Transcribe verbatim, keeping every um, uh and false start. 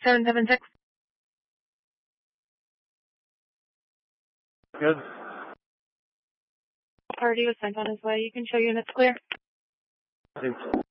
seven seven six. Good. Party was sent on his way. You can show units clear. I think so.